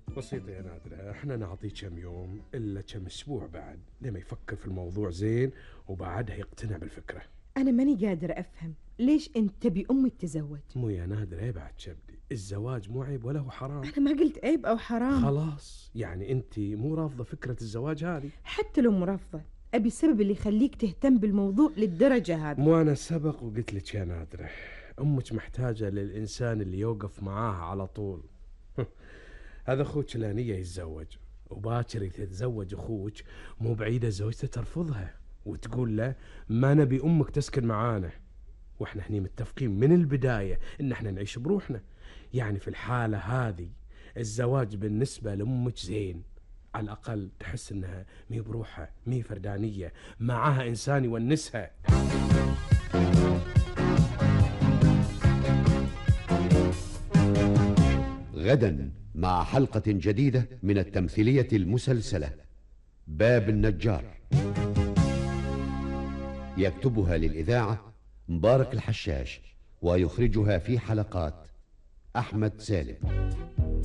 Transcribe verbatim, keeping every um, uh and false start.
بسيطة يا نادرة، احنا نعطيه كم يوم إلا كم أسبوع بعد لما يفكر في الموضوع زين، وبعدها يقتنع بالفكرة. أنا ماني قادر أفهم ليش أنت تبي أمي تتزوج. مو يا نادرة، ايه بعد شبدي، الزواج مو عيب ولا هو حرام. أنا ما قلت عيب أو حرام. خلاص يعني أنت مو رافضة فكرة الزواج هذه؟ حتى لو مرفضة، أبي السبب اللي يخليك تهتم بالموضوع للدرجة هذه. مو أنا سبق وقلت لك يا نادرة، أمك محتاجة للإنسان اللي يوقف معاها على طول. هذا أخوك لانية يتزوج، وباكر يتزوج أخوك مو بعيدة زوجته ترفضها وتقول له ما نبي أمك تسكن معانا، وإحنا هني متفقين من البداية إن إحنا نعيش بروحنا. يعني في الحالة هذه الزواج بالنسبة لأمك زين، على الأقل تحس إنها مي بروحها، مي فردانية، معاها إنسان يونسها. غدا مع حلقة جديدة من التمثيلية المسلسلة باب النجار، يكتبها للإذاعة مبارك الحشاش، ويخرجها في حلقات أحمد سالم.